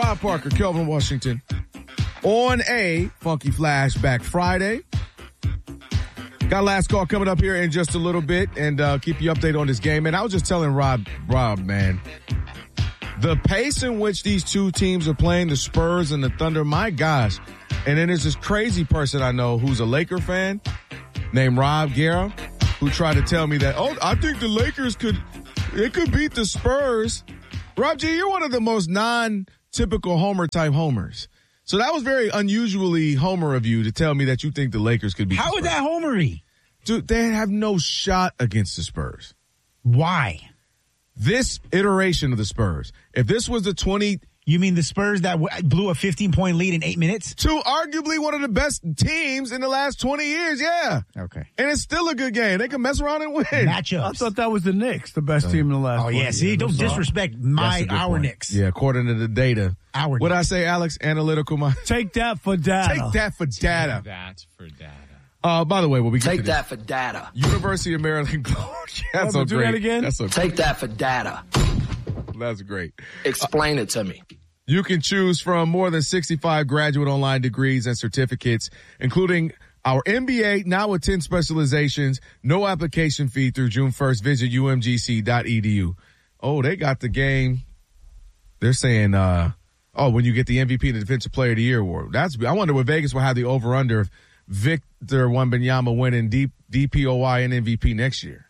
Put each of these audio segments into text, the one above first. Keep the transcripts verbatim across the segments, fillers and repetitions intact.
Bob Parker, Kelvin Washington, on a Funky Flashback Friday. Got last call coming up here in just a little bit, and uh, keep you updated on this game. And I was just telling Rob, Rob, man, the pace in which these two teams are playing, the Spurs and the Thunder, my gosh. And then there's this crazy person I know who's a Laker fan named Rob Guerra, who tried to tell me that, oh, I think the Lakers could, it could beat the Spurs. Rob G, you're one of the most non-typical Homer-type homers. So that was very unusually Homer of you to tell me that you think the Lakers could beat How the Spurs. How is that Homery? Dude, they have no shot against the Spurs. Why? This iteration of the Spurs, if this was the twenty... You mean the Spurs that w- blew a fifteen-point lead in eight minutes? To arguably one of the best teams in the last twenty years, yeah. Okay. And it's still a good game. They can mess around and win. Matchups. I thought that was the Knicks, the best team in the last Oh, yeah. twenty See, years. don't disrespect my our point. Knicks. Yeah, according to the data. Our What'd I Knicks. say, Alex? Analytical mind. Take that for data. Take that for data. That's for data. Uh, by the way, when we get Take to that this, for data. University of Maryland. That's so do great. that again? That's so Take that for data. That's great. Explain it to me. You can choose from more than sixty-five graduate online degrees and certificates, including our M B A, now with ten specializations, no application fee through June first. Visit U M G C dot E D U. Oh, they got the game. They're saying, uh, oh, when you get the M V P and the Defensive Player of the Year award. That's, I wonder what Vegas will have the over-under of Victor Wembanyama winning D, DPOY and M V P next year.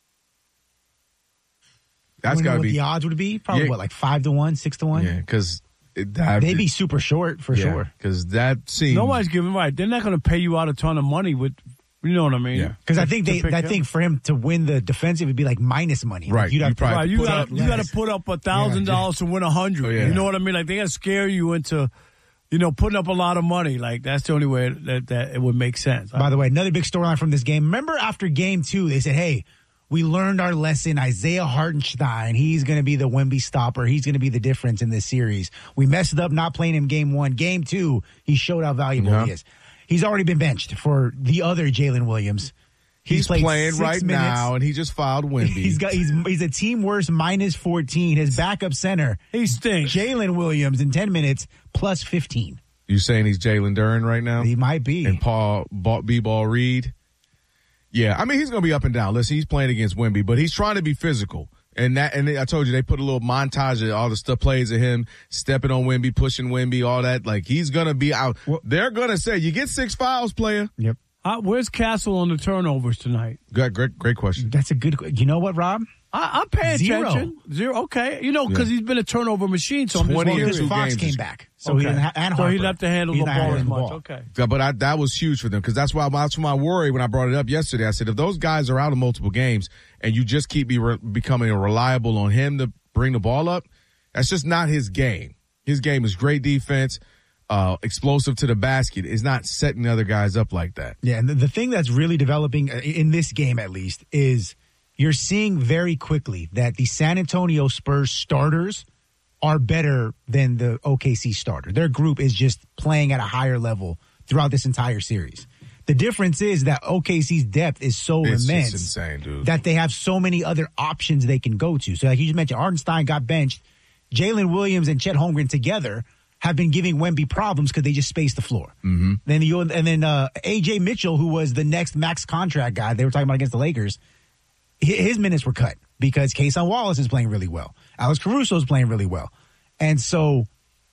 That's got to what be. the odds would be? Probably, Yeah. what, like five to one, six to one? Yeah, because They'd be super short for yeah, sure. Because that seems. Nobody's giving right. They're not going to pay you out a ton of money with, you know what I mean? Yeah. Because I think To they, pick I him. think for him to win the defensive, it'd be like minus money. Right. Like you'd You have to probably- Right, you put got up you got less. to put up a thousand dollars to win a hundred. Oh, yeah. You know what I mean? Like they got to scare you into, you know, putting up a lot of money. Like that's the only way that, that it would make sense. By the way, another big storyline from this game. Remember after game two, they said, hey, we learned our lesson. Isaiah Hartenstein, he's going to be the Wemby stopper. He's going to be the difference in this series. We messed up not playing him game one. Game two, he showed how valuable Yeah. he is. He's already been benched for the other Jalen Williams. He's, played playing six right minutes. now, and he just filed Wemby. He's got he's he's a team worst minus fourteen. His backup center, he stinks. Jalen Williams, in ten minutes plus fifteen. You saying he's Jalen Duren right now? He might be. And Paul B-Ball Reed? Yeah, I mean, he's going to be up and down. Listen, he's playing against Wemby, but he's trying to be physical. And that, and I told you, they put a little montage of all the stuff plays of him stepping on Wemby, pushing Wemby, all that. Like, he's going to be out. Well, They're going to say, you get six fouls, player. Yep. Uh, where's Castle on the turnovers tonight? Great, great, great question. That's a good. You know what, Rob? I, I'm paying Zero. attention. Zero. Okay. You know, because Yeah. he's been a turnover machine. So I'm just twenty wondering- years. Because two Fox games came is- back, so Okay. he didn't ha- and So he Harper. didn't have to handle He's the not ball as handling the much. ball. Okay. Yeah, But I, that was huge for them because that's why that's my worry when I brought it up yesterday. I said, if those guys are out of multiple games and you just keep be re- becoming reliable on him to bring the ball up, that's just not his game. His game is great defense, uh, explosive to the basket. Is not setting other guys up like that. Yeah, and the, the thing that's really developing uh, in this game, at least, is you're seeing very quickly that the San Antonio Spurs starters are better than the O K C starter. Their group is just playing at a higher level throughout this entire series. The difference is that O K C's depth is so It's immense just insane, dude. that they have so many other options they can go to. So like you just mentioned, Hartenstein got benched. Jalen Williams and Chet Holmgren together have been giving Wemby problems because they just space the floor. Mm-hmm. Then you and then uh, A J Mitchell, who was the next max contract guy they were talking about against the Lakers, his, his minutes were cut because Kason Wallace is playing really well. Alex Caruso is playing really well. And so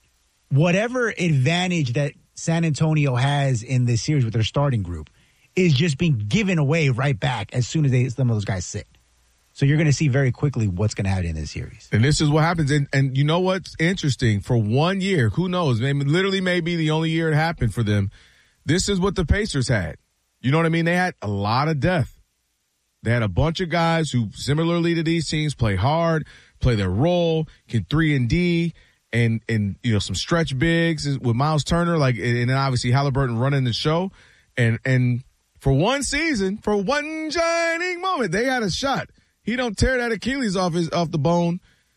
whatever advantage that San Antonio has in this series with their starting group is just being given away right back as soon as they, some of those guys sit. So you're going to see very quickly what's going to happen in this series. And this is what happens. And, and you know what's interesting? For one year, who knows? Maybe, literally may be the only year it happened for them. This is what the Pacers had. You know what I mean? They had a lot of depth. They had a bunch of guys who, similarly to these teams, play hard, play their role, can three and D, and, and you know, some stretch bigs with Miles Turner, like, and then obviously Halliburton running the show. And, and for one season, for one shining moment, they had a shot. He don't tear that Achilles off his off the bone.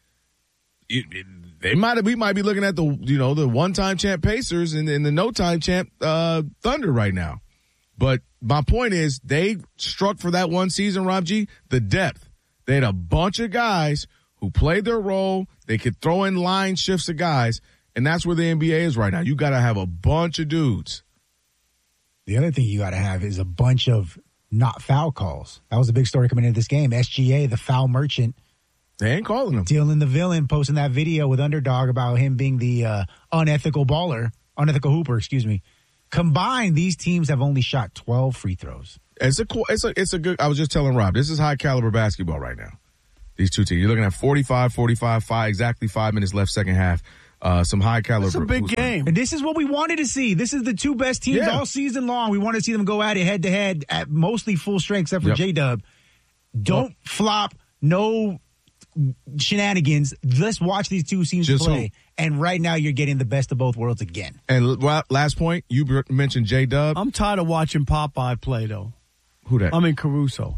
It, it, they might we might be looking at the you know the one time champ Pacers and, and the no time champ uh, Thunder right now. But my point is they struck for that one season, Rob G, the depth. They had a bunch of guys who played their role. They could throw in line shifts of guys, And that's where the N B A is right now. You got to have a bunch of dudes. The other thing you got to have is a bunch of not foul calls. That was a big story coming into this game. S G A, the foul merchant. They ain't calling them. Dylan the villain posting that video with Underdog about him being the uh, unethical baller, unethical hooper, excuse me. Combined, these teams have only shot twelve free throws. It's a cool, it's a, it's a good, I was just telling Rob, this is high caliber basketball right now. These two teams. You're looking at forty-five, forty-five, five, exactly five minutes left, second half. Uh, some high caliber. It's a big game. And this is what we wanted to see. This is the two best teams Yeah. all season long. We want to see them go at it head to head at mostly full strength, except for Yep. J-Dub. Don't Well, flop. No shenanigans. Let's watch these two teams Just play. hope. And right now, you're getting the best of both worlds again. And l- last point, you br- mentioned J Dub. I'm tired of watching Popeye play, though. Who that? I mean, Caruso.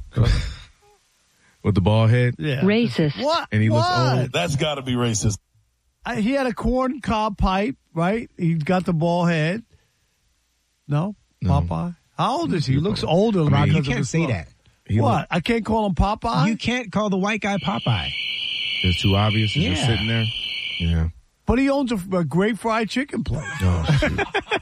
With the ball head. Yeah. Racist. What? And he looks What? old. That's got to be racist. I, he had a corn cob pipe, right? He's got the ball head. No? No. Popeye? How old is he? He looks older. I mean, Rob, because you of can't his say look. that. He What? look- I can't call him Popeye? You can't call the white guy Popeye. It's too obvious. He's just Yeah. sitting there. Yeah. But he owns a, a great fried chicken place. Oh, shoot.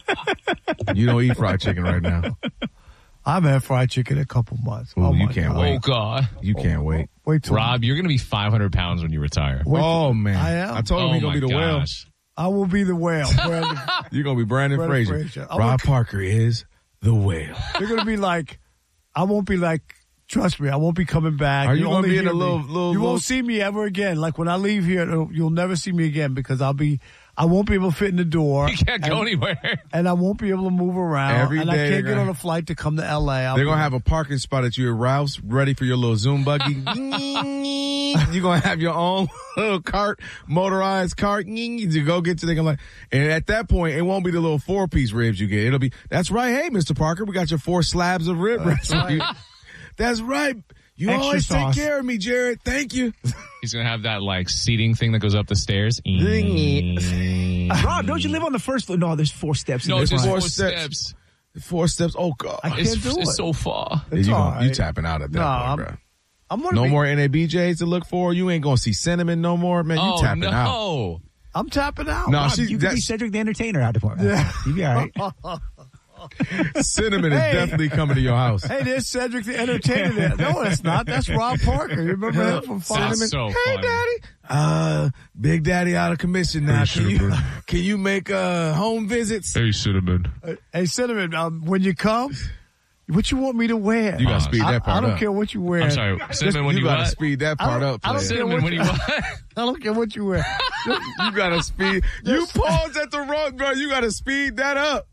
You don't eat fried chicken right now. I've had fried chicken in a couple months. Ooh, oh, you my can't God. wait. Oh, God. You can't wait. Wait till Rob, you're going to be five hundred pounds when you retire. Wait Oh, man. I am? I told him oh, he's going my to be the whale. gosh. I will be the whale. Brandon. You're going to be Brandon, Brandon Fraser. Fraser. I Rob would- Parker is the whale. You're going to be like, I won't be like, trust me, I won't be coming back. Are you You'll gonna only be in hear a little- me. little- You little- won't see me ever again. Like when I leave here, it'll- you'll never see me again because I'll be, I won't be able to fit in the door. You can't go and, anywhere. and I won't be able to move around. Every and day I they're can't get gonna- on a flight to come to L A. I'll They're be- going to have a parking spot at you at Ralph's ready for your little Zoom buggy. You're going to have your own little cart, motorized cart. You go get to the, like, and at that point, it won't be the little four piece ribs you get. It'll be, that's right. Hey, Mister Parker, we got your four slabs of rib. That's right. That's right. You Extra always sauce. take care of me, Jared. Thank you. He's going to have that like seating thing that goes up the stairs. Rob, don't you live on the first floor? No, there's four steps. No, in it's this just line. four steps. steps. Four steps. Oh, God. I can't It's, do it's it. so far. It's you, all gonna, you right. tapping out at that Nah, point, I'm- bro. I'm gonna No be, more N A B Js to look for. You ain't going to see Cinnamon no more. Man, you Oh, tapping no. out. I'm tapping out. No, Rob, she, you could be that's, Cedric the Entertainer out the point. Yeah. You'd be all right. Cinnamon is Hey. definitely coming to your house. Hey, there's Cedric the Entertainer there. No, that's not. That's Rob Parker. You remember him from Fireman? That's so Hey, funny. Daddy. Uh, Big Daddy out of commission now. Can you can you make uh home visits? Hey, Cinnamon. Hey, Cinnamon, um, when you come, what you want me to wear? You got to speed I, that part I don't up. care what you wear. I'm sorry. Cinnamon, when you you, got to what? speed that I part don't- up. I don't player. care Cinnamon, when you what? I don't care what you wear. You got to speed. You paused at the wrong, bro. You got to speed that up.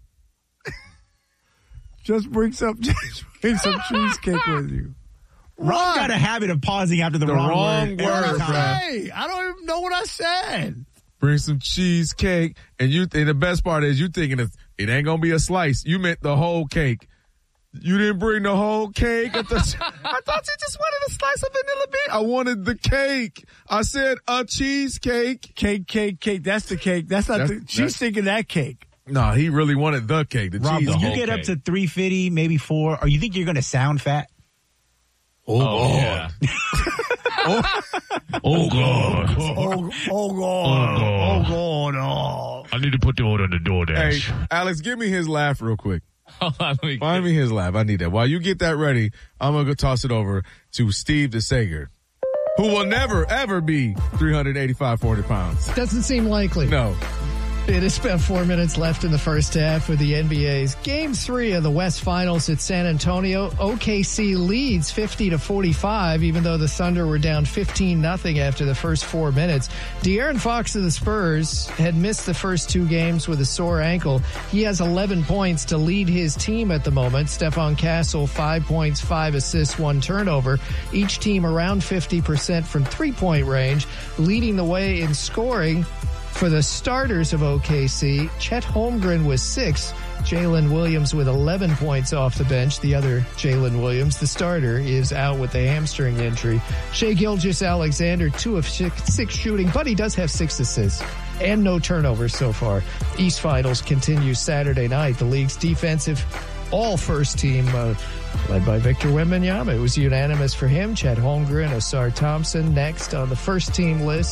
Just bring some, just bring some cheesecake with you. Rob got a habit of pausing after the, The wrong, wrong word. word, every bro. time. Hey, I don't even know what I said. Bring some cheesecake, and you. And the best part is you thinking it, it ain't gonna be a slice. You meant the whole cake. You didn't bring the whole cake. I thought, I thought you just wanted a slice of vanilla bean. I wanted the cake. I said a cheesecake. Cake, cake, cake. That's the cake. That's not. That's- the, she's that's- thinking that cake. No, he really wanted the cake. The Rob, cheese. when you whole get up cake. to three fifty, maybe four, or you think you're going to sound fat? Oh, Oh, yeah. oh, Oh, God. Oh, oh God. Oh God. Oh. I need to put the order on the Hey, DoorDash. Alex, give me his laugh real quick. Hold on, let me Find me his laugh. I need that. While you get that ready, I'm going to toss it over to Steve DeSager, who will never, ever be three eighty-five, four hundred pounds. Doesn't seem likely. No. It is about four minutes left in the first half of the N B A's Game Three of the West Finals at San Antonio. O K C leads fifty to forty-five, even though the Thunder were down fifteen nothing after the first four minutes. De'Aaron Fox of the Spurs had missed the first two games with a sore ankle. He has eleven points to lead his team at the moment. Stephon Castle, five points, five assists, one turnover. Each team around fifty percent from three-point range, leading the way in scoring. For the starters of O K C, Chet Holmgren was six. Jalen Williams with eleven points off the bench. The other Jalen Williams, the starter, is out with a hamstring injury. Shai Gilgeous-Alexander, two of six, six shooting, but he does have six assists and no turnovers so far. East Finals continues Saturday night. The league's defensive all first team, uh, led by Victor Wembanyama. It was unanimous for him. Chet Holmgren, Asar Thompson next on the first team list.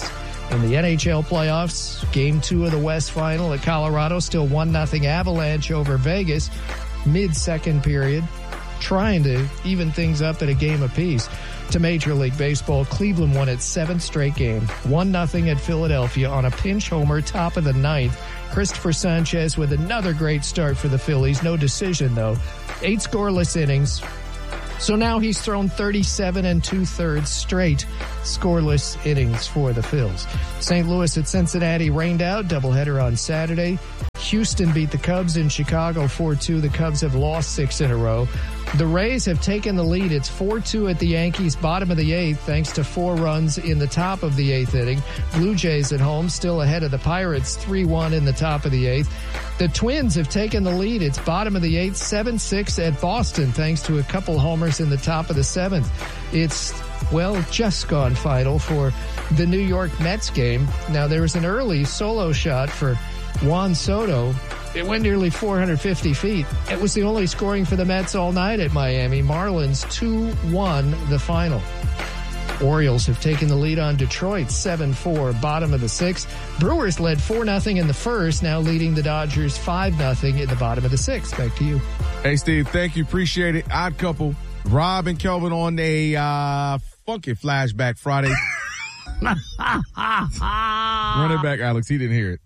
In the N H L playoffs, game two of the West Final at Colorado, still one nothing Avalanche over Vegas, mid-second period, trying to even things up at a game apiece. To Major League Baseball, Cleveland won its seventh straight game, one nothing at Philadelphia on a pinch homer, top of the ninth. Christopher Sanchez with another great start for the Phillies. No decision, though. Eight scoreless innings. So now he's thrown thirty-seven and two-thirds straight scoreless innings for the Phils. Saint Louis at Cincinnati rained out. Doubleheader on Saturday. Houston beat the Cubs in Chicago four two. The Cubs have lost six in a row. The Rays have taken the lead. It's four two at the Yankees, bottom of the eighth, thanks to four runs in the top of the eighth inning. Blue Jays at home, still ahead of the Pirates, three one in the top of the eighth. The Twins have taken the lead. It's bottom of the eighth, seven six at Boston, thanks to a couple homers in the top of the seventh. It's, well, just gone final for the New York Mets game. Now, there was an early solo shot for Juan Soto. It went nearly four hundred fifty feet. It was the only scoring for the Mets all night at Miami. Marlins two one the final. Orioles have taken the lead on Detroit seven four, bottom of the sixth. Brewers led four nothing in the first, now leading the Dodgers five nothing in the bottom of the sixth. Back to you. Hey, Steve, thank you. Appreciate it. Odd couple. Rob and Kelvin on a uh, funky flashback Friday. Run it back, Alex. He didn't hear it.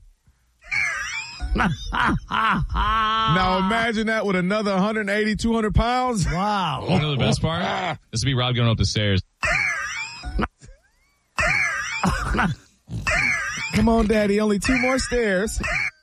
Now imagine that with another one eighty, two hundred pounds. Wow. You know the best part? This would be Rob going up the stairs. Come on, Daddy. Only two more stairs.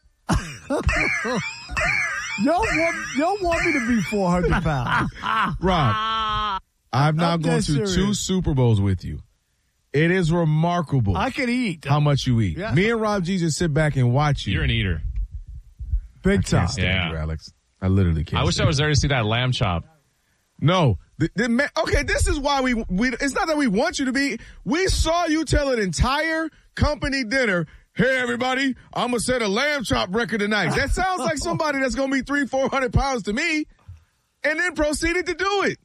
Y'all want, y'all want me to be four hundred pounds. Rob, I've now I'm gone dead to serious. two Super Bowls with you. It is remarkable I can eat. how much you eat. Yeah. Me and Rob G just sit back and watch you. You're an eater. Big time. Can't stand Yeah. you, Alex. I literally can't. I wish I stand was there to see that lamb chop. No. The, the, ma- okay, this is why we, we, it's not that we want you to be. We saw you tell an entire company dinner, hey, everybody, I'm going to set a lamb chop record tonight. That sounds like somebody that's going to be three, four hundred pounds to me, and then proceeded to do it.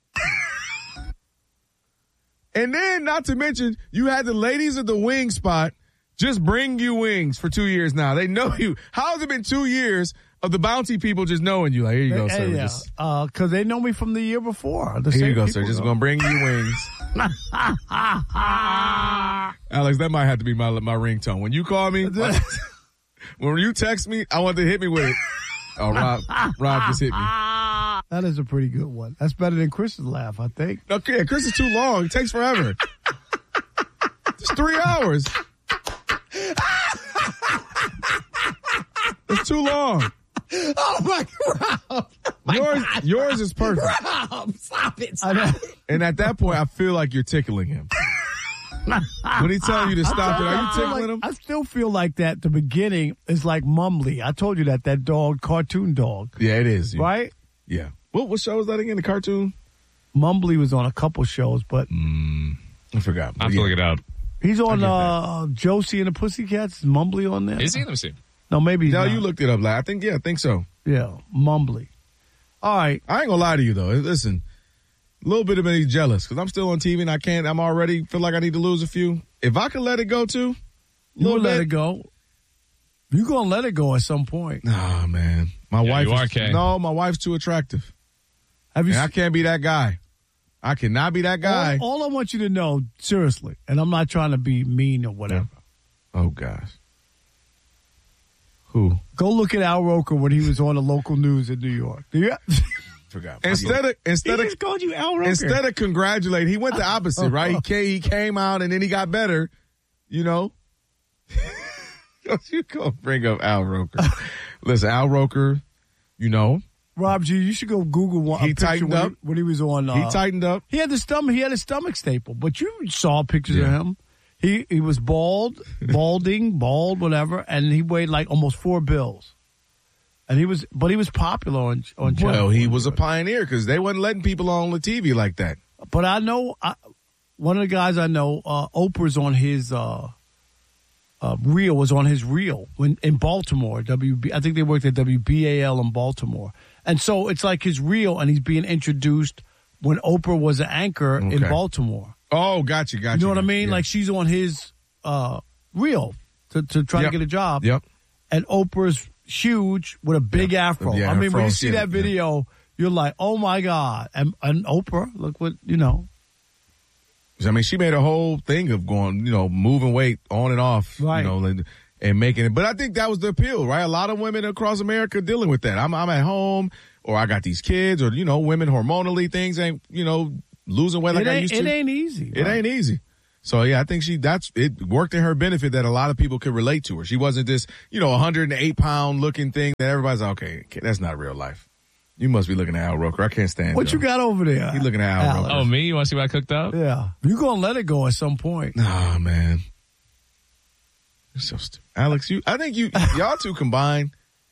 And then, not to mention, you had the ladies of the wing spot just bring you wings for two years now. They know you. How has it been two years of the bounty people just knowing you? Like, here you go, sir. Hey, We're yeah. just- Uh, cause they know me from the year before. The Here same you go, people sir. Just know. gonna bring you wings. Alex, that might have to be my my ringtone. When you call me, when you text me, I want to hit me with it. Oh, Rob, Rob just hit me. That is a pretty good one. That's better than Chris's laugh, I think. Okay, Chris is too long. It takes forever. It's three hours. It's too long. Oh, my Rob. Yours, yours is perfect. Rob, stop it. I know. And at that point, I feel like you're tickling him. When he tells you to stop it, are you I feel tickling like- him? I still feel like that. The beginning is like Mumbly. I told you that that dog, cartoon dog, Yeah, it is. right? Yeah. What what show was that again? The cartoon? Mumbly was on a couple shows, but I forgot. I have to Yeah. look it up. he's on get uh, Josie and the Pussycats. Is Mumbly on there? Is he? Let me see. No, maybe he's No, not. you looked it up. Like, I think, yeah, I think so. Yeah, Mumbly. All right. I ain't gonna lie to you though. Listen, a little bit of me jealous because I'm still on T V and I can't. I'm already feel like I need to lose a few. If I could let it go too, You little will let bit. it go. You gonna let it go at some point. Nah, man. My Yeah, wife. you is, are, Kay. No, my wife's too attractive, Have you? and I seen, can't be that guy. I cannot be that guy. all, all I want you to know, seriously, and I'm not trying to be mean or whatever. Oh gosh. Who? Go look at Al Roker when he was on the local news in New York. Do you? Forgot. Instead of He instead of just called you Al Roker. instead of congratulate, he went the opposite, right? He came, he came out and then he got better. You know. You go bring up Al Roker. Listen, Al Roker. You know, Rob G, you should go Google one. He a picture tightened when up. He, when he was on. Uh, he tightened up. He had the stomach. He had a stomach staple, but you saw pictures of Yeah. him. He he was bald, balding, bald, whatever, and he weighed like almost four bills. And he was, but he was popular on on channel. Well, he was a pioneer because they wasn't letting people on the T V like that. But I know I, one of the guys I know, uh, Oprah's on his uh, uh, reel was on his reel when in Baltimore. W B, I think they worked at W B A L in Baltimore, and so it's like his reel, and he's being introduced when Oprah was an anchor in Okay. Baltimore. Oh, gotcha, gotcha. You know what I gotcha. mean? Yeah. Like she's on his uh, Rio to, to try Yep. to get a job. Yep. And Oprah's huge with a big afro. Yeah, I her mean, when you froze, see yeah, that video, you're like, oh my God. And, and Oprah, look what, you know. I mean, she made a whole thing of going, you know, moving weight on and off, Right. you know, and, and making it. But I think that was the appeal, right? A lot of women across America dealing with that. I'm, I'm at home, or I got these kids, or, you know, women hormonally, things ain't, you know, losing weight like It I ain't, used it to. ain't easy. It right? ain't easy. So yeah, I think she, that's, it worked in her benefit that a lot of people could relate to her. She wasn't this, you know, one hundred eight pound looking thing that everybody's like, okay, that's not real life. You must be looking at Al Roker. I can't stand What him. you got over there? He looking at Al Al. Roker. Oh, me? You want to see what I cooked up? Yeah. You're going to let it go at some point. Nah, man. You're so stupid. Alex, you, I think you, y'all two combined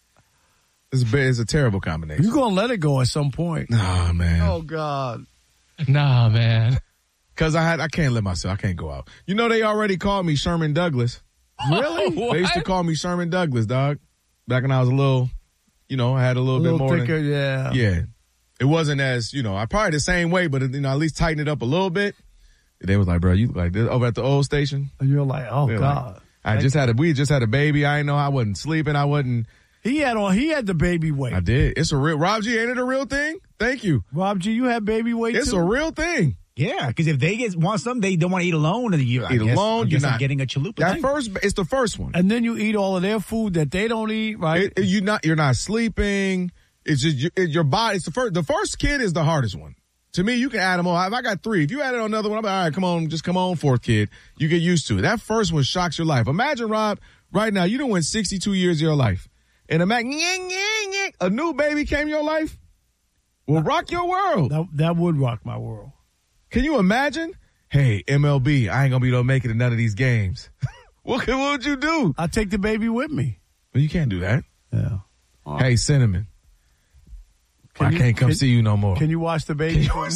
is a, is a terrible combination. You're going to let it go at some point. Nah, man. Oh, God. Nah, man. Cause I had, I can't let myself, I can't go out. You know, they already called me Sherman Douglas. Really? What? They used to call me Sherman Douglas, dog. Back when I was a little, you know, I had a little, A little bit more. thicker, than, yeah. Yeah. It wasn't as, you know, I probably the same way, but, you know, at least tighten it up a little bit. They was like, bro, you look like this over at the old station. And you're like, oh, They're God. like, I just had a, we just had a baby. I didn't know I wasn't sleeping. I wasn't, He had on. He had the baby weight. I did. It's a real, Rob G, ain't it a real thing? Thank you. Rob G, you had baby weight It's too? a real thing. Yeah, because if they get want something, they don't want to eat alone. And you I Eat guess, alone, I you're guess I'm not getting a chalupa. That thing. first, it's the first one. And then you eat all of their food that they don't eat, right? It, it- you not, you're not sleeping. It's just your, it, your body. It's the first. The first kid is the hardest one. To me, you can add them on. If I got three, if you add it on another one, I'm like, all right, come on, just come on, fourth kid. You get used to it. That first one shocks your life. Imagine, Rob, right now, you done went sixty-two years of your life, and imagine a new baby came in your life. Will rock your world. that, that would rock my world. Can you imagine? Hey, M L B, I ain't gonna be able to make it in none of these games. what, can, what would you do? I'll take the baby with me. Well, you can't do that. Yeah. Hey, Cinnamon, Can I you- can't come can- see you no more. Can you watch the baby? for me?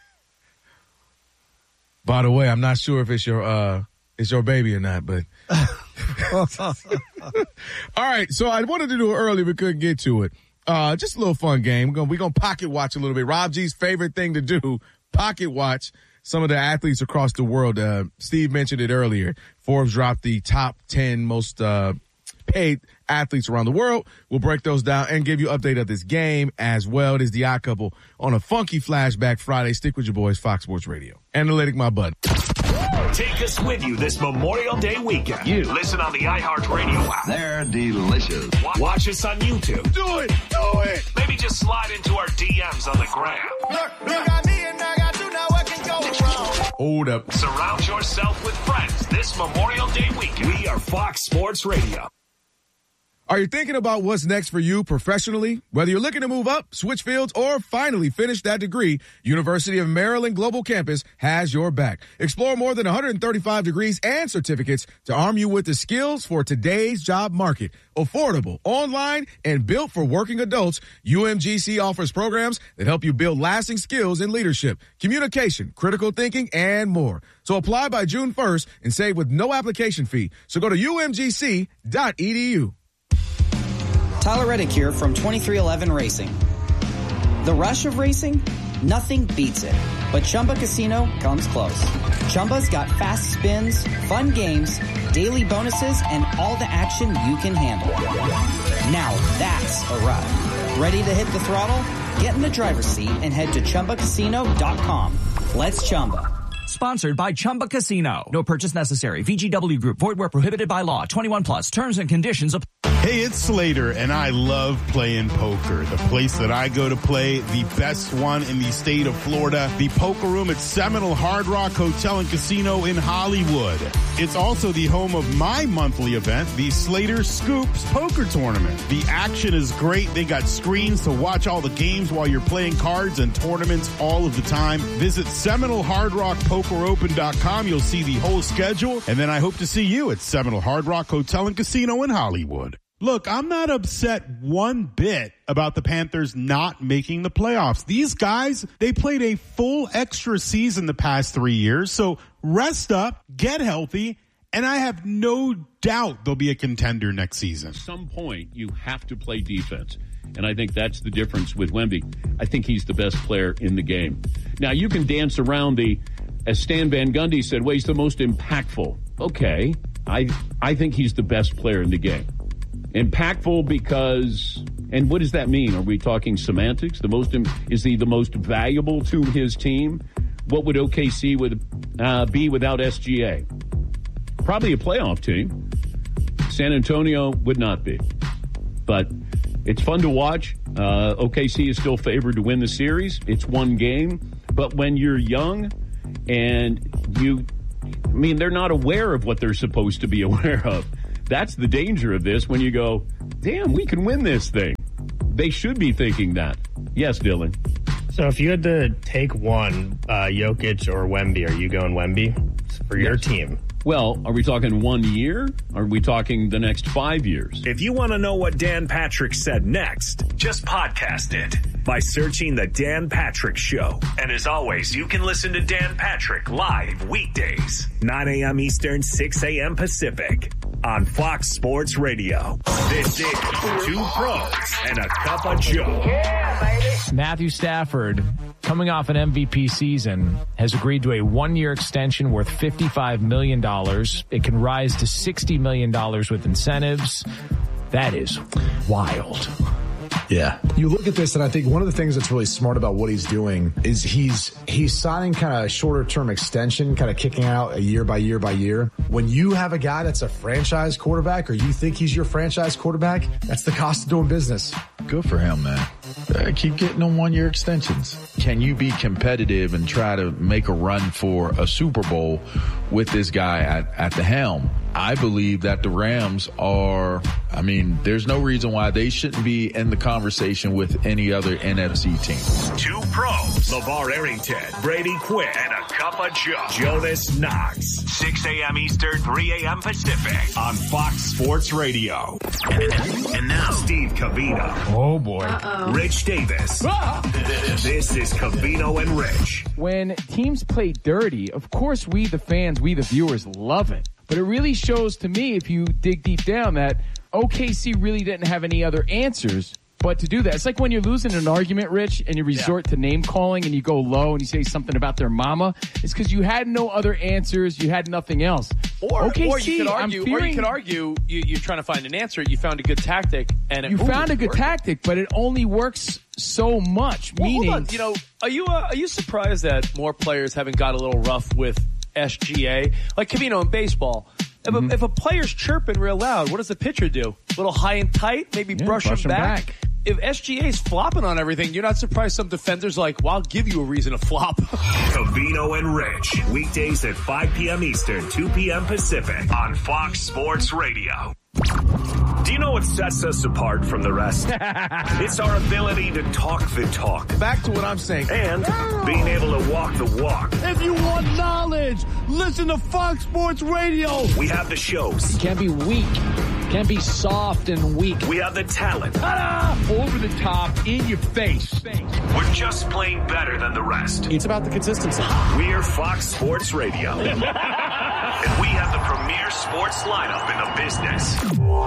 By the way, I'm not sure if it's your uh it's your baby or not, but all right. So I wanted to do it early, we couldn't get to it. Uh, just a little fun game. We're gonna we're gonna pocket watch a little bit. Rob G's favorite thing to do: pocket watch some of the athletes across the world. Uh, Steve mentioned it earlier. Forbes dropped the top ten most uh paid athletes around the world. We'll break those down and give you an update of this game as well. It is the Odd Couple on a funky flashback Friday. Stick with your boys, Fox Sports Radio. Analytic, my bud. Take us with you this Memorial Day weekend. You listen on the iHeartRadio app. They're delicious. Wa- Watch us on YouTube. Do it, do it. Maybe just slide into our D Ms on the gram. Hold up. Surround yourself with friends this Memorial Day weekend. We are Fox Sports Radio. Are you thinking about what's next for you professionally? Whether you're looking to move up, switch fields, or finally finish that degree, University of Maryland Global Campus has your back. Explore more than one hundred thirty-five degrees and certificates to arm you with the skills for today's job market. Affordable, online, and built for working adults, U M G C offers programs that help you build lasting skills in leadership, communication, critical thinking, and more. So apply by June first and save with no application fee. So go to U M G C dot E D U. Tyler Reddick here from twenty-three eleven Racing. The rush of racing? Nothing beats it. But Chumba Casino comes close. Chumba's got fast spins, fun games, daily bonuses, and all the action you can handle. Now that's a ride. Ready to hit the throttle? Get in the driver's seat and head to Chumba Casino dot com. Let's Chumba. Sponsored by Chumba Casino. No purchase necessary. V G W Group. Void where prohibited by law. twenty-one plus. Terms and conditions apply. Hey, it's Slater, and I love playing poker. The place that I go to play, the best one in the state of Florida, the Poker Room at Seminole Hard Rock Hotel and Casino in Hollywood. It's also the home of my monthly event, the Slater Scoops Poker Tournament. The action is great. They got screens to watch all the games while you're playing cards and tournaments all of the time. Visit Seminole Hard Rock Poker Open dot com. You'll see the whole schedule, and then I hope to see you at Seminole Hard Rock Hotel and Casino in Hollywood. Look, I'm not upset one bit about the Panthers not making the playoffs. These guys, they played a full extra season the past three years, so rest up, get healthy, and I have no doubt they'll be a contender next season. At some point, you have to play defense, and I think that's the difference with Wemby. I think he's the best player in the game. Now, you can dance around the, as Stan Van Gundy said, well, he's the most impactful. Okay. I I think he's the best player in the game. Impactful because, and what does that mean? Are we talking semantics? The most is he the most valuable to his team? What would O K C would uh, be without S G A? Probably a playoff team. San Antonio would not be, but it's fun to watch. Uh, O K C is still favored to win the series. It's one game, but when you're young and you, I mean, they're not aware of what they're supposed to be aware of. That's the danger of this when you go, damn, we can win this thing. They should be thinking that. Yes, Dylan. So if you had to take one, uh, Jokic or Wemby, are you going Wemby for your Yes. team? Well, are we talking one year? Or are we talking the next five years? If you want to know what Dan Patrick said next, just podcast it by searching The Dan Patrick Show. And as always, you can listen to Dan Patrick live weekdays, nine a.m. Eastern, six a.m. Pacific on Fox Sports Radio. This is Two Pros and a Cup of Joe. Matthew Stafford, coming off an M V P season, has agreed to a one-year extension worth fifty-five million dollars. It can rise to sixty million dollars with incentives. That is wild. Yeah. You look at this, and I think one of the things that's really smart about what he's doing is he's he's signing kind of a shorter term extension, kind of kicking out a year by year by year. When you have a guy that's a franchise quarterback, or you think he's your franchise quarterback, that's the cost of doing business. Good for him, man. Uh, keep getting them one-year extensions. Can you be competitive and try to make a run for a Super Bowl with this guy at, at the helm? I believe that the Rams are, I mean, there's no reason why they shouldn't be in the conversation with any other N F C team. Two Pros, LeVar Arrington, Brady Quinn, and a Cup of Joe, Jonas Knox. six a.m. Eastern, three a.m. Pacific on Fox Sports Radio. And, and now, Steve Covino. Oh, boy. Uh-oh. Rich Davis. Ah! This is Covino and Rich. When teams play dirty, of course we, the fans, we, the viewers, love it. But it really shows to me, if you dig deep down, that O K C really didn't have any other answers but to do that. It's like when you're losing an argument, Rich, and you resort yeah. to name calling and you go low and you say something about their mama. It's because you had no other answers. You had nothing else. Or, O K C, or you could argue, fearing, or you could argue you, you're trying to find an answer. You found a good tactic, and it, you ooh, found a good worked. tactic, but it only works so much. Well, meaning, hold on. You know, are you uh, are you surprised that more players haven't got a little rough with S G A? Like Covino in baseball. If, mm-hmm. a, if a player's chirping real loud, what does the pitcher do? A little high and tight, maybe yeah, brush, brush him him back. back. If S G A's flopping on everything, you're not surprised some defenders like, well, I'll give you a reason to flop. Covino and Rich, weekdays at five p.m. Eastern, two p.m. Pacific on Fox Sports Radio. Do you know what sets us apart from the rest? It's our ability to talk the talk. Back to what I'm saying. And being able to walk the walk. If you want knowledge, listen to Fox Sports Radio. We have the shows. You can't be weak. Can't be soft and weak. We have the talent. Ta-da! Over the top, in your face. We're just playing better than the rest. It's about the consistency. We're Fox Sports Radio. And we have the premier sports lineup in the business.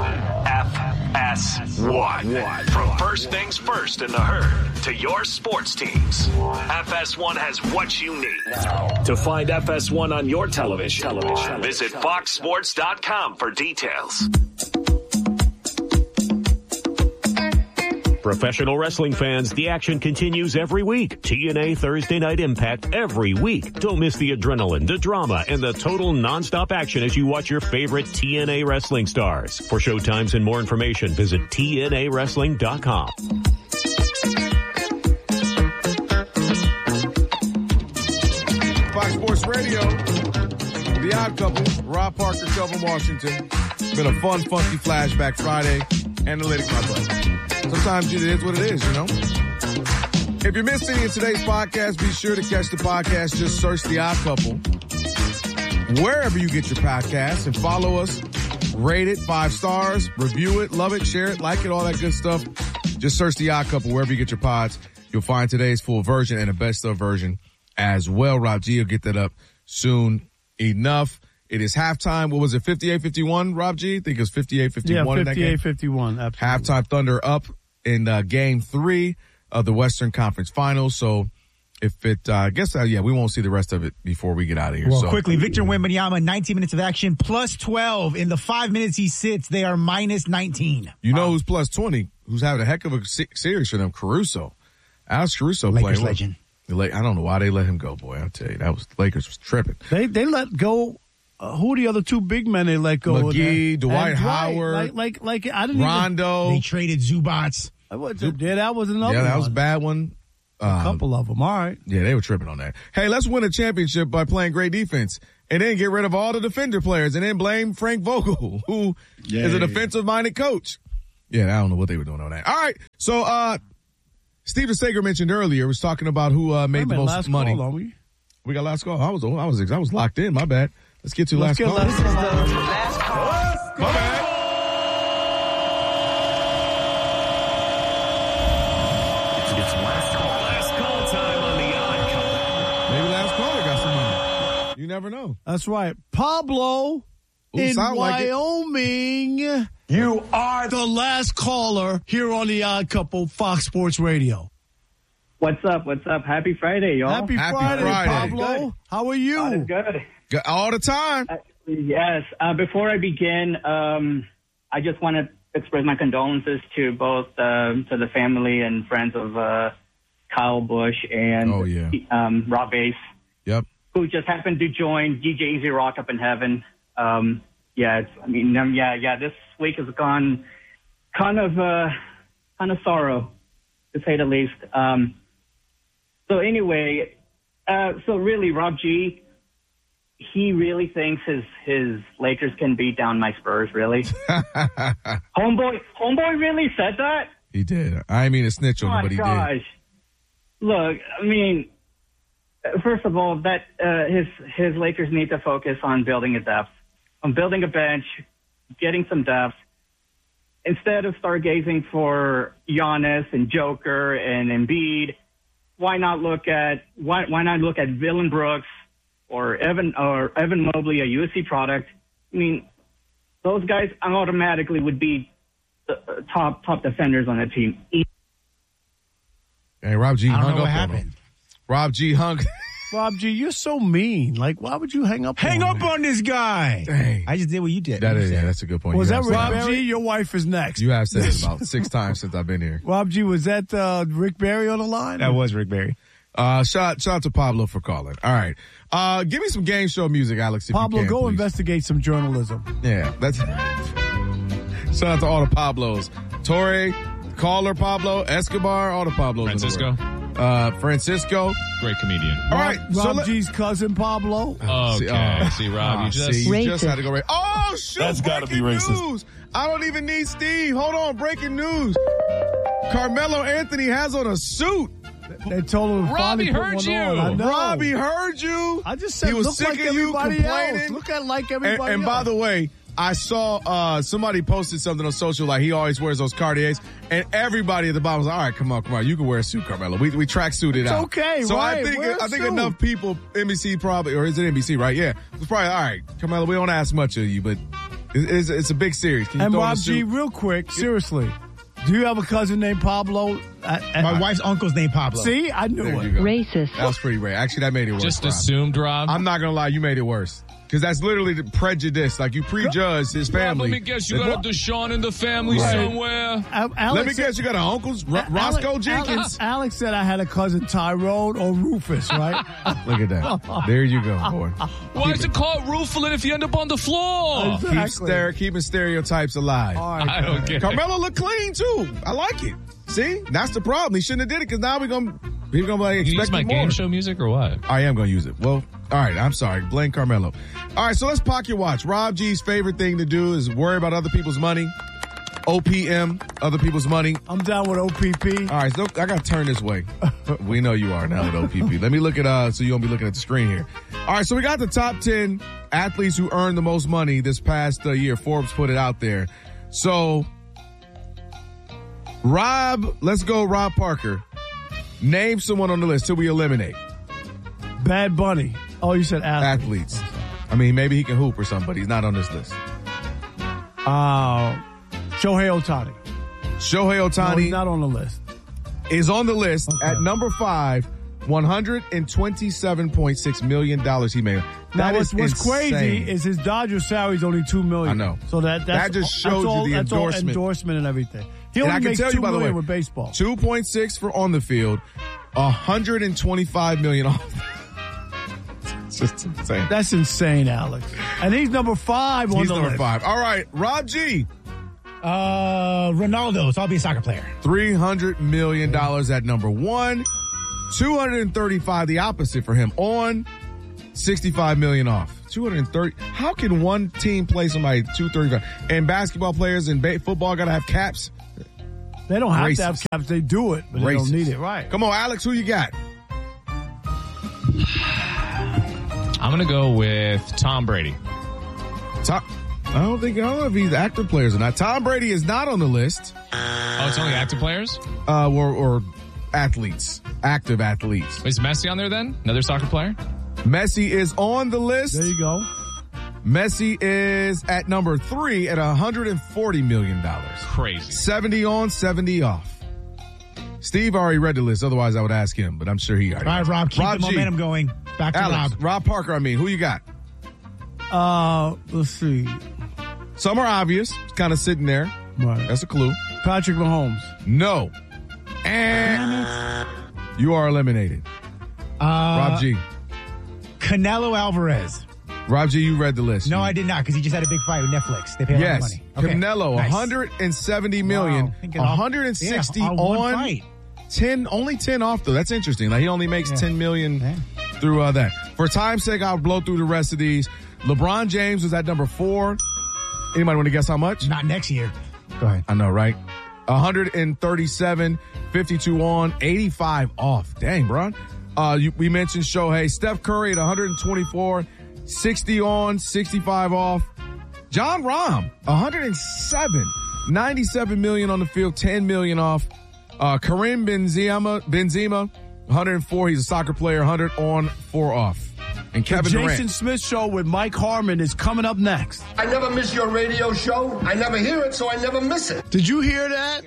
F S one. From first things first in the herd to your sports teams. F S one has what you need. To find F S one on your television, television. visit fox sports dot com for details. Professional wrestling fans, the action continues every week. T N A Thursday Night Impact every week. Don't miss the adrenaline, the drama, and the total nonstop action as you watch your favorite T N A wrestling stars. For showtimes and more information, visit T N A wrestling dot com. Fox Sports Radio, The Odd Couple, Rob Parker, Kelvin Washington. It's been a fun, funky flashback Friday. Analytics, my buddy. Sometimes it is what it is, you know? If you missed any of today's podcast, be sure to catch the podcast. Just search The Odd Couple wherever you get your podcasts and follow us. Rate it five stars, review it, love it, share it, like it, all that good stuff. Just search The Odd Couple wherever you get your pods. You'll find today's full version and a best of version as well. Rob G will get that up soon enough. It is halftime. What was it, fifty-eight fifty-one, Rob G? I think it was fifty-eight fifty-one yeah, in that game. fifty-eight fifty-one, absolutely. Halftime Thunder up in uh, game three of the Western Conference Finals. So if it, uh, I guess, uh, yeah, we won't see the rest of it before we get out of here. Well, so quickly, Victor Wembanyama, nineteen minutes of action, plus twelve. In the five minutes he sits, they are minus nineteen. You know who's plus twenty? Who's having a heck of a se- series for them? Caruso. Alex Caruso Lakers playing. legend. I don't know why they let him go, boy. I'll tell you, that was Lakers was tripping. They they let go. Uh, who are the other two big men they let go? McGee, of Dwight Howard, like like like I didn't Rondo. Even, they traded Zubats. I was, yeah, that was another. Yeah, that one. was a bad one. A um, couple of them. All right. Yeah, they were tripping on that. Hey, let's win a championship by playing great defense and then get rid of all the defender players and then blame Frank Vogel, who Yay. is a defensive-minded coach. Yeah, I don't know what they were doing on that. All right. So, uh, Steve DeSager mentioned earlier, was talking about who uh, made the most last money. Call, we? we got last call. I was, I was, I was locked in. My bad. Let's get to Let's last, call. Last, last call. My bad. It's last call. Last call time on the Odd Couple. Maybe last caller got some money. You never know. That's right. Pablo Ooh, in Wyoming. Like you are the last caller here on the Odd Couple, Fox Sports Radio. What's up? What's up? Happy Friday, y'all. Happy, Happy Friday, Friday, Pablo. Good. How are you? God is good. Good. All the time. Uh, yes. Uh, before I begin, um, I just want to express my condolences to both um, to the family and friends of uh, Kyle Busch and oh, yeah. um, Rob Bass. Yep. Who just happened to join D J Easy Rock up in heaven. Um, yeah, it's, I mean, um, yeah, yeah. This week has gone kind of, uh, kind of sorrow, to say the least. Um, so anyway, uh, so really, Rob G, he really thinks his his Lakers can beat down my Spurs. Really, homeboy, homeboy really said that. He did. I didn't mean to snitch on oh him, but he gosh. did. Look, I mean, first of all, that uh, his his Lakers need to focus on building a depth, on building a bench, getting some depth, instead of stargazing for Giannis and Joker and Embiid. Why not look at why why not look at Dillon Brooks or Evan or Evan Mobley, a U S C product? I mean, those guys automatically would be the uh, top top defenders on the team. Hey, Rob G I don't hung know up what on happened. him. Rob G hung. Rob G, you're so mean. Like, why would you hang up? Hang on up me? on this guy. Dang. I just did what you did. That is, yeah, that's a good point. Was You that have Rick said Barry? Your wife is next. You have said it about six times since I've been here. Rob G, was that uh, Rick Barry on the line? That was Rick Barry. Uh, shout, shout out to Pablo for calling. All right. Uh, give me some game show music, Alex, if Pablo, you can, go please. investigate some journalism. Yeah, that's shout out to all the Pablos. Torre, caller Pablo, Escobar, all the Pablos. Francisco. In the world. Uh, Francisco. Great comedian. All right. Rob, so Rob let- G's cousin Pablo. Okay. See, oh, see, Rob, oh, you just... see, you just had to go right. Oh, shoot. That's gotta be breaking racist. News. I don't even need Steve. Hold on. Breaking news. Carmelo Anthony has on a suit. They told him to Robbie finally put heard one you. on. I know. Robbie heard you. I just said he was look sick like of you everybody complaining. else. Look at like And, everybody and else. by the way, I saw uh, somebody posted something on social like he always wears those Cartiers, and everybody at the bottom was like, "All right, come on, come on, you can wear a suit, Carmelo. We we track suited It's out." okay, So right, I think wear a I think suit. enough people, N B C probably, or is it N B C? Right? Yeah, it's probably all right, Carmelo. We don't ask much of you, but it- it's it's a big series. Can you and throw in Rob a G, suit? real quick, seriously, do you have a cousin named Pablo? I, I, My wife's uncle's named Pablo. See, I knew There it. you go. Racist. That was pretty rare. Actually, that made it worse. Just Rob. assumed, Rob. I'm not gonna lie, you made it worse. Because that's literally the prejudice. Like, you prejudged his family. Let me guess, you got a Deshaun in the family Right. somewhere. Al- Let Alex me guess, you got an uncle's Ro- Alex- Roscoe Alex- Jenkins. Alex said I had a cousin Tyrone or Rufus, right? Look at that. There you go, boy. Why is it called Rooflin if you end up on the floor? Keep stere- keeping stereotypes alive. All right, I don't get it. Carmelo look clean too. I like it. See, that's the problem. He shouldn't have did it because now we're gonna we're gonna like You use expect my more. game show music or what? I am gonna use it. Well, all right. I'm sorry. Blame Carmelo. All right. So let's pocket watch. Rob G's favorite thing to do is worry about other people's money. O P M, other people's money. I'm down with O P P. All right, so I got to turn this way. We know you are now with O P P. Let me look at, uh, so you won't be looking at the screen here. All right, so we got the top ten athletes who earned the most money this past uh, year. Forbes put it out there. So, Rob, let's go Rob Parker. Name someone on the list till we eliminate. Bad Bunny. Oh, you said athletes. Athletes. I mean, maybe he can hoop or something, but he's not on this list. Uh, Shohei Ohtani. Shohei No, Ohtani he's not on the list. is on the list Okay. at number five one hundred twenty-seven point six million dollars he made. Now, That what's, is what's insane. crazy is his Dodger salary is only two million. I know. So that that's, That just that's shows you all, the that's all endorsement. endorsement and everything. He And only I can makes tell two you, by the way, million with baseball. two point six for on the field, one hundred twenty-five million dollars off. It's just insane. That's insane, Alex. And he's number five on He's the number list. five. All right, Rob G. Uh, Ronaldo. So I'll be a soccer player. three hundred million dollars at number one. two hundred thirty-five, the opposite for him, on sixty-five million dollars off. two hundred thirty. How can one team play somebody two thirty-five? And basketball players and ba- football got to have caps? They don't have Racist. to have caps. They do it, but they Racist. don't need it. Right. Come on, Alex, who you got? I'm going to go with Tom Brady. Tom, I don't think, I don't know if he's active players or not. Tom Brady is not on the list. Oh, it's only active players? Uh, or, or athletes, active athletes. Is Messi on there then? Another soccer player? Messi is on the list. There you go. Messi is at number three at one hundred forty million dollars. Crazy. seventy on, seventy off. Steve already read the list. Otherwise, I would ask him, but I'm sure he already. All right, Rob, keep Rob the G. momentum going. Back to Alex, Rob. Rob Parker, I mean. Who you got? Uh, let's see. Some are obvious. It's kind of sitting there. Right. That's a clue. Patrick Mahomes. No. And you are eliminated. Uh, Rob G. Canelo Alvarez. Rob G, you read the list. No, You- I did not, because he just had a big fight with Netflix. They pay a Yes. lot of money. Okay. Canelo, Nice. one hundred seventy million Wow. Thinking one off- hundred sixty yeah, on one on, fight. ten, only ten off though. That's interesting. Like he only makes Yeah. ten million through uh, that. For time's sake, I'll blow through the rest of these. LeBron James was at number four. Anybody want to guess how much? Not next year. Go ahead. I know, right? one hundred thirty-seven, fifty-two on, eighty-five off. Dang, bro. Uh, you, we mentioned Shohei. Steph Curry at one hundred twenty-four, sixty on, sixty-five off. John Rahm, one hundred seven, ninety-seven million on the field, ten million off. Uh, Karim Benzema, Benzema, one hundred four. He's a soccer player, one hundred on, four off. And Kevin the Jason Durant. Smith Show with Mike Harmon is coming up next. I never miss your radio show. I never hear it, so I never miss it. Did you hear that?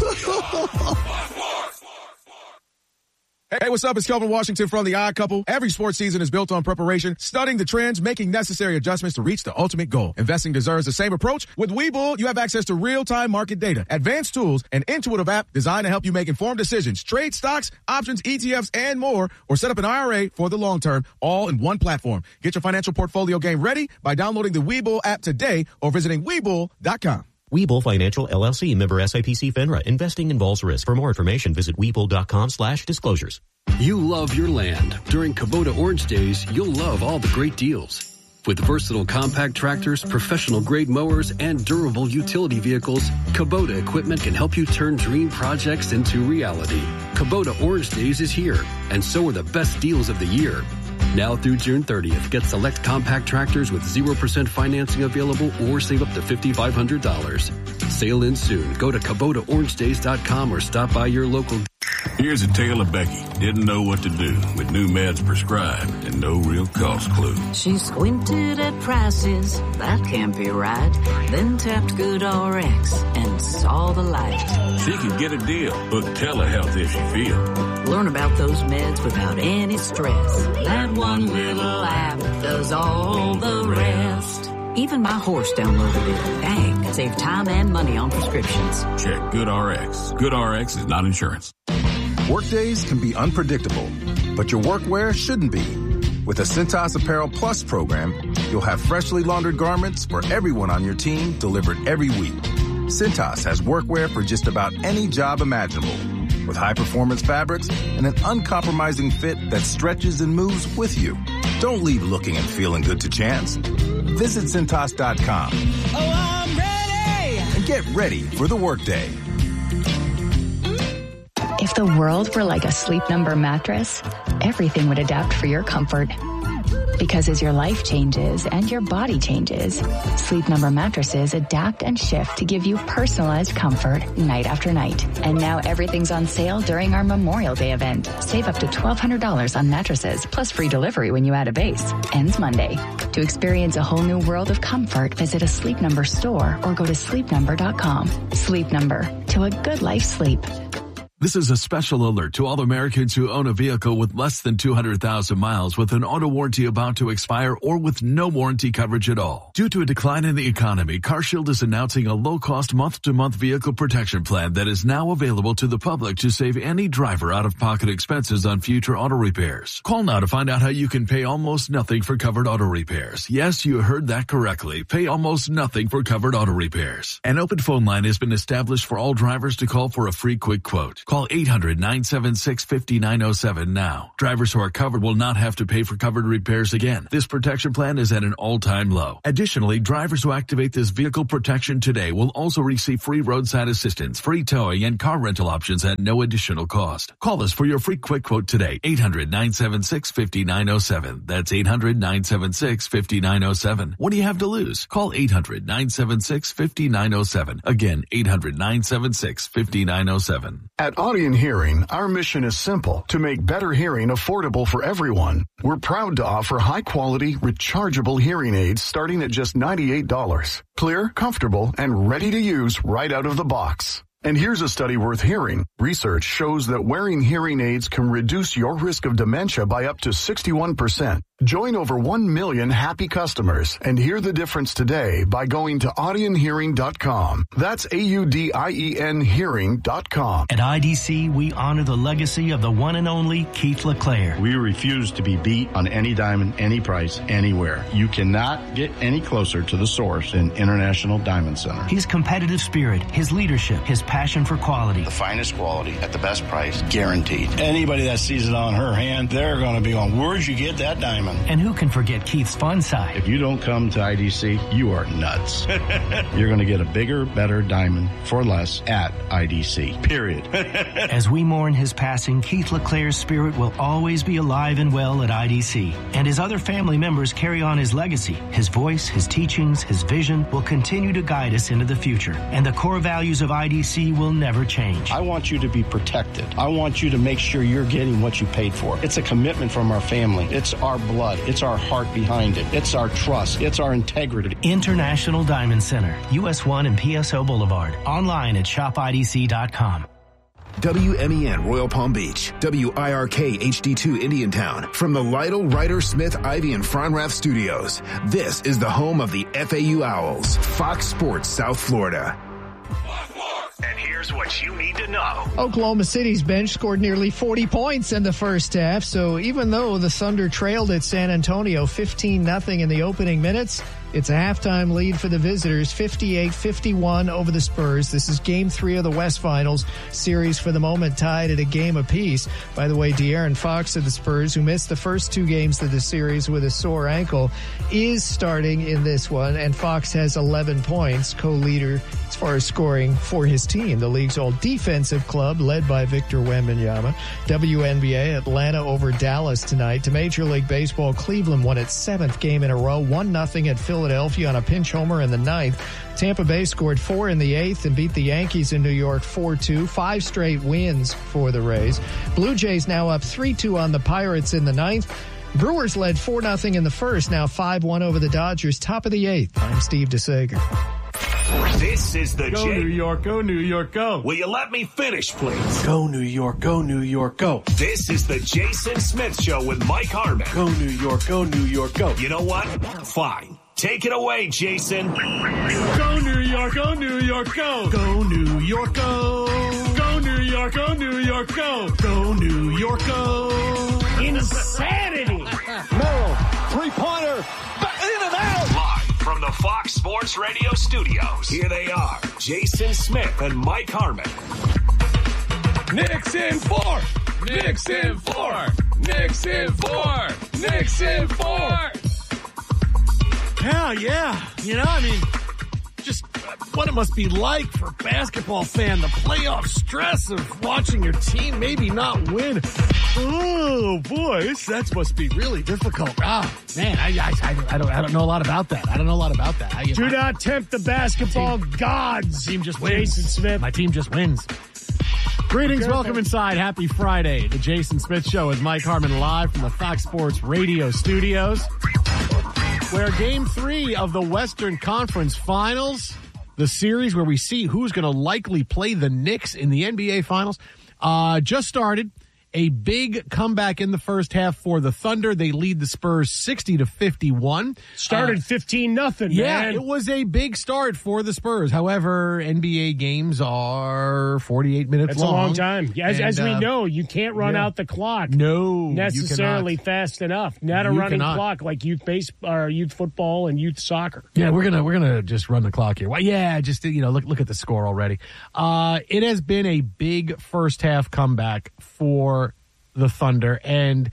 Hey, what's up? It's Kelvin Washington from The Odd Couple. Every sports season is built on preparation, studying the trends, making necessary adjustments to reach the ultimate goal. Investing deserves the same approach. With Webull, you have access to real-time market data, advanced tools, and intuitive app designed to help you make informed decisions. Trade stocks, options, E T Fs, and more, or set up an I R A for the long term, all in one platform. Get your financial portfolio game ready by downloading the Webull app today or visiting Webull dot com. Webull Financial L L C, member S I P C FINRA. Investing involves risk. For more information, visit Webull.com slash disclosures. You love your land. During Kubota Orange Days, you'll love all the great deals. With versatile compact tractors, professional grade mowers, and durable utility vehicles, Kubota equipment can help you turn dream projects into reality. Kubota Orange Days is here, and so are the best deals of the year. Now through June thirtieth, get select compact tractors with zero percent financing available or save up to five thousand five hundred dollars. Sale ends soon. Go to Kubota Orange Days dot com or stop by your local. Here's a tale of Becky. Didn't know what to do with new meds prescribed and no real cost clue. She squinted at prices, that can't be right. Then tapped GoodRx and saw the light. She could get a deal. Book telehealth if she feels. Learn about those meds without any stress. That one little app does all the rest. Even my horse downloaded it. Dang, save time and money on prescriptions. Check GoodRx. GoodRx is not insurance. Workdays can be unpredictable, but your workwear shouldn't be. With the Cintas Apparel Plus program, you'll have freshly laundered garments for everyone on your team delivered every week. Cintas has workwear for just about any job imaginable, with high-performance fabrics and an uncompromising fit that stretches and moves with you. Don't leave looking and feeling good to chance. Visit Cintas dot com. Oh, I'm ready! And get ready for the workday. If the world were like a Sleep Number mattress, everything would adapt for your comfort. Because as your life changes and your body changes, Sleep Number mattresses adapt and shift to give you personalized comfort night after night. And now everything's on sale during our Memorial Day event. Save up to twelve hundred dollars on mattresses, plus free delivery when you add a base. Ends Monday. To experience a whole new world of comfort, visit a Sleep Number store or go to sleep number dot com. Sleep Number. To a good life sleep. This is a special alert to all Americans who own a vehicle with less than two hundred thousand miles with an auto warranty about to expire or with no warranty coverage at all. Due to a decline in the economy, CarShield is announcing a low-cost month-to-month vehicle protection plan that is now available to the public to save any driver out-of-pocket expenses on future auto repairs. Call now to find out how you can pay almost nothing for covered auto repairs. Yes, you heard that correctly. Pay almost nothing for covered auto repairs. An open phone line has been established for all drivers to call for a free quick quote. Call eight hundred, nine seven six, five nine zero seven now. Drivers who are covered will not have to pay for covered repairs again. This protection plan is at an all-time low. Additionally, drivers who activate this vehicle protection today will also receive free roadside assistance, free towing, and car rental options at no additional cost. Call us for your free quick quote today. eight hundred, nine seven six, five nine zero seven. That's eight hundred, nine seven six, five nine zero seven. What do you have to lose? Call eight hundred, nine seven six, five nine zero seven. Again, eight hundred, nine seven six, five nine zero seven. At Audion Hearing, our mission is simple: to make better hearing affordable for everyone. We're proud to offer high-quality, rechargeable hearing aids starting at just ninety-eight dollars. Clear, comfortable, and ready to use right out of the box. And here's a study worth hearing. Research shows that wearing hearing aids can reduce your risk of dementia by up to sixty-one percent. Join over one million happy customers and hear the difference today by going to Audion Hearing dot com. That's A U D I E N Hearing dot com. At I D C, we honor the legacy of the one and only Keith LeClaire. We refuse to be beat on any diamond, any price, anywhere. You cannot get any closer to the source than International Diamond Center. His competitive spirit, his leadership, his passion for quality. The finest quality at the best price, guaranteed. Anybody that sees it on her hand, they're going to be on, where'd you get that diamond? And who can forget Keith's fun side? If you don't come to I D C, you are nuts. You're going to get a bigger, better diamond for less at I D C, period. As we mourn his passing, Keith LeClaire's spirit will always be alive and well at I D C. And his other family members carry on his legacy. His voice, his teachings, his vision will continue to guide us into the future. And the core values of I D C will never change. I want you to be protected. I want you to make sure you're getting what you paid for. It's a commitment from our family. It's our blood. It's our heart behind it. It's our trust. It's our integrity. International Diamond Center, U S one and P S O Boulevard. Online at shop I D C dot com. W M E N Royal Palm Beach, W I R K H D two Indiantown. From the Lytle, Ryder, Smith, Ivy, and Fronrath studios, this is the home of the F A U Owls, Fox Sports South Florida. And here's what you need to know. Oklahoma City's bench scored nearly forty points in the first half, so even though the Thunder trailed at San Antonio fifteen nothing in the opening minutes, it's a halftime lead for the visitors, fifty-eight fifty-one over the Spurs. This is game three of the West Finals. Series for the moment tied at a game apiece. By the way, De'Aaron Fox of the Spurs, who missed the first two games of the series with a sore ankle, is starting in this one, and Fox has eleven points, co-leader as far as scoring for his team, the league's all-defensive club led by Victor Wembanyama. W N B A, Atlanta over Dallas tonight. To Major League Baseball, Cleveland won its seventh game in a row, one nothing at Philadelphia on a pinch homer in the ninth. Tampa Bay scored four in the eighth and beat the Yankees in New York four two. Five straight wins for the Rays. Blue Jays now up three two on the Pirates in the ninth. Brewers led four nothing in the first, now five one over the Dodgers. Top of the eighth. I'm Steve DeSager. This is the Go J- New York, go New York, go. Will you let me finish, please? Go New York, go New York, go. This is the Jason Smith Show with Mike Harmon. Go New York, go New York, go. You know what? Fine. Take it away, Jason. Go New York, go New York, go. Go New York, go. Go New York, go New York, go. Go New York, go. Insanity. Merrill, three-pointer, in and out. Live from the Fox Sports Radio studios, here they are, Jason Smith and Mike Harmon. Knicks in four. Knicks in four. Knicks in four. Knicks in four. Yeah, yeah. You know, I mean, just what it must be like for a basketball fan, the playoff stress of watching your team maybe not win. Oh, boy, that must be really difficult. Ah, man, I, I, I, don't, I don't know a lot about that. I don't know a lot about that. I, Do my, not tempt the basketball team, gods. Team just wins. Jason Smith. My team just wins. Greetings, okay, welcome inside. Happy Friday. The Jason Smith Show with Mike Harmon live from the Fox Sports Radio studios, where game three of the Western Conference Finals, the series where we see who's going to likely play the Knicks in the N B A Finals, Uh, just started. A big comeback in the first half for the Thunder. They lead the Spurs sixty to fifty-one. Started uh, fifteen nothing, Yeah, man. it was a big start for the Spurs. However, N B A games are forty-eight minutes That's long. a long time. As, And, as we uh, know, you can't run yeah. out the clock. No, necessarily you cannot. fast enough. Not a You running cannot. clock like youth base or youth football and youth soccer. Yeah, we're gonna we're gonna just run the clock here. Well, yeah, just you know, look look at the score already. Uh, it has been a big first half comeback for the Thunder, and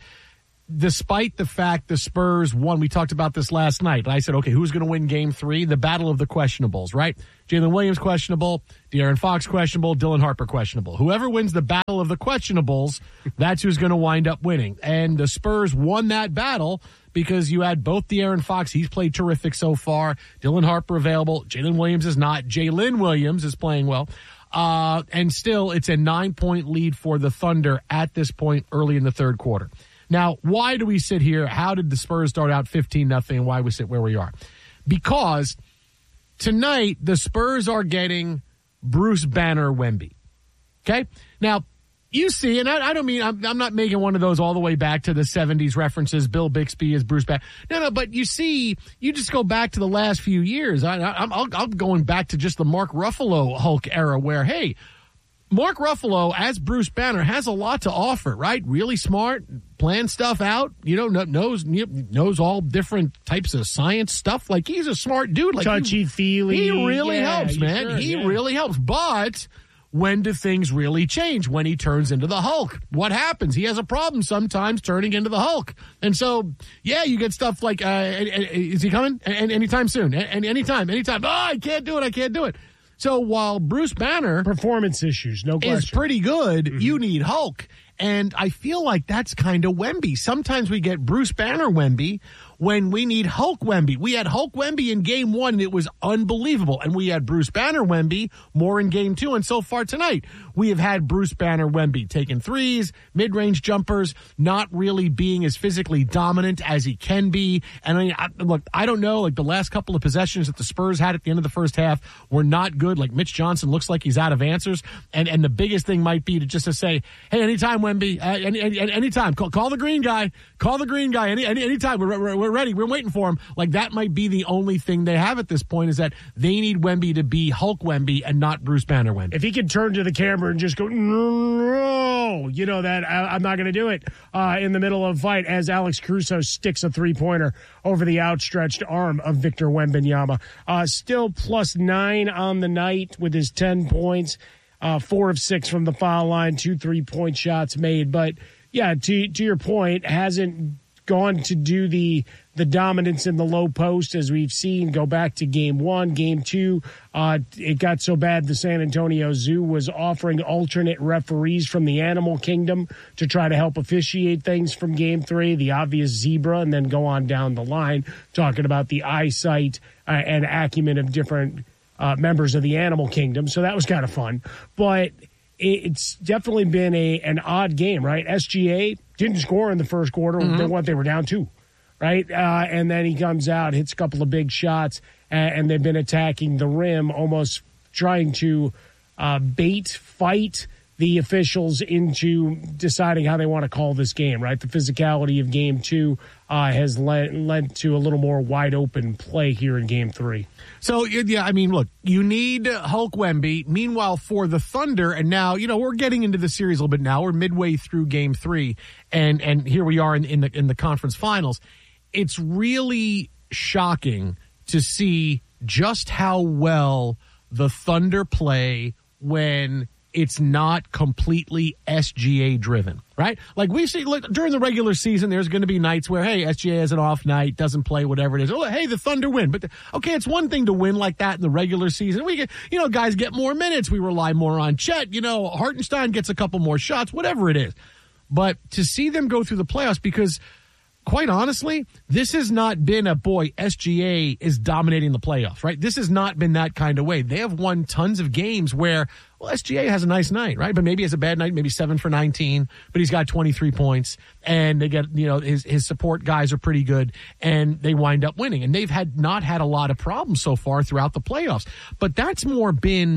despite the fact the Spurs won, we talked about this last night. I said, okay, who's going to win Game Three? The battle of the questionables, right? Jalen Williams questionable, De'Aaron Fox questionable, Dylan Harper questionable. Whoever wins the battle of the questionables, that's who's going to wind up winning. And the Spurs won that battle because you had both De'Aaron Fox. He's played terrific so far. Dylan Harper available. Jalen Williams is not. Jalen Williams is playing well. Uh, and still, it's a nine-point lead for the Thunder at this point early in the third quarter. Now, why do we sit here? How did the Spurs start out fifteen nothing, and why we sit where we are? Because tonight, the Spurs are getting Bruce Banner Wemby. Okay? Now, you see, and I, I don't mean, I'm, I'm not making one of those all the way back to the seventies references, Bill Bixby as Bruce Banner. No, no, but you see, you just go back to the last few years. I, I, I'm, I'm going back to just the Mark Ruffalo Hulk era where, hey, Mark Ruffalo as Bruce Banner has a lot to offer, right? Really smart, plan stuff out, you know, knows knows all different types of science stuff. Like, he's a smart dude. Like, Touchy-feely. He really Yeah, helps, man. sure, he yeah. really helps. But when do things really change? When he turns into the Hulk. What happens? He has a problem sometimes turning into the Hulk. And so, yeah, you get stuff like, uh, is he coming? And anytime soon. And anytime, anytime. Oh, I can't do it. I can't do it. So while Bruce Banner performance issues, no question, is pretty good, mm-hmm. you need Hulk. And I feel like that's kind of Wemby. Sometimes we get Bruce Banner Wemby when we need Hulk Wemby. We had Hulk Wemby in game one, and it was unbelievable. And we had Bruce Banner Wemby more in game two. And so far tonight, we have had Bruce Banner Wemby taking threes, mid-range jumpers, not really being as physically dominant as he can be. And I mean, I, look, I don't know, like the last couple of possessions that the Spurs had at the end of the first half were not good. Like Mitch Johnson looks like he's out of answers. And and the biggest thing might be to just to say, hey, anytime, Wemby, uh, any, any, anytime, call, call the green guy, call the green guy, any, any anytime, we're, we're, we're ready, we're waiting for him. Like, that might be the only thing they have at this point, is that they need Wemby to be Hulk Wemby and not Bruce Banner Wemby. If he could turn to the camera and just go, no, you know that I, I'm not going to do it uh, in the middle of a fight, as Alex Caruso sticks a three-pointer over the outstretched arm of Victor Wembanyama. Uh, still plus nine on the night with his ten points. Uh, four of six from the foul line, two three-point shots made. But, yeah, to to your point, hasn't gone to do the the dominance in the low post as we've seen. Go back to game one, game two. Uh, it got so bad the San Antonio Zoo was offering alternate referees from the animal kingdom to try to help officiate things from game three, the obvious zebra, and then go on down the line, talking about the eyesight uh, and acumen of different Uh, members of the animal kingdom. So that was kind of fun. But it's definitely been a an odd game, right? S G A didn't score in the first quarter. Mm-hmm. They, what, they were down two, right? Uh, and then he comes out, hits a couple of big shots, and, and they've been attacking the rim, almost trying to uh, bait, fight the officials into deciding how they want to call this game, right? The physicality of game two uh, has led, led to a little more wide open play here in game three. So, yeah, I mean, look, you need Hulk Wemby. Meanwhile, for the Thunder, and now, you know, we're getting into the series a little bit now. We're midway through game three, and and here we are in, in the in the conference finals. It's really shocking to see just how well the Thunder play when it's not completely S G A driven, right? Like we see, look, during the regular season, there's going to be nights where, hey, S G A has an off night, doesn't play, whatever it is. Oh, hey, the Thunder win. But, the, okay, it's one thing to win like that in the regular season. We get, you know, guys get more minutes. We rely more on Chet. You know, Hartenstein gets a couple more shots, whatever it is. But to see them go through the playoffs, because quite honestly, this has not been a, boy, S G A is dominating the playoffs, right? This has not been that kind of way. They have won tons of games where, well, S G A has a nice night, right? But maybe he has a bad night, maybe seven for nineteen, but he's got twenty-three points, and they get, you know, his, his support guys are pretty good, and they wind up winning. And they've had not had a lot of problems so far throughout the playoffs. But that's more been